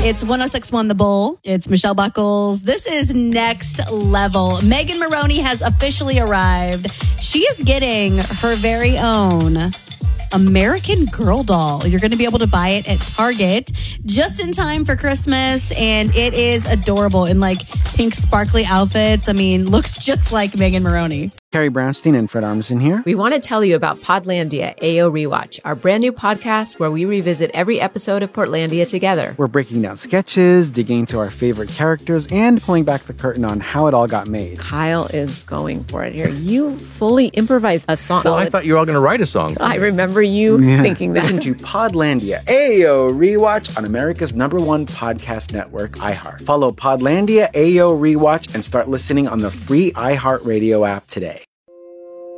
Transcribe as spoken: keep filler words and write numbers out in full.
It's one oh six point one The Bull. It's Michelle Buckles. This is next level. Megan Moroney has officially arrived. She is getting her very own American Girl doll. You're going to be able to buy it at Target just in time for Christmas, and it is adorable in like pink sparkly outfits. I mean, looks just like Megan Moroney. Carrie Brownstein and Fred Armisen here. We want to tell you about Podlandia A O Rewatch, our brand new podcast where we revisit every episode of Portlandia together. We're breaking down sketches, digging into our favorite characters, and pulling back the curtain on how it all got made. Kyle is going for it here. You fully improvised a song. Well, I thought you were all going to write a song. I remember you yeah. thinking that. Listen to Podlandia A O Rewatch on America's number one podcast network, iHeart. Follow Podlandia A O Rewatch and start listening on the free iHeartRadio app today.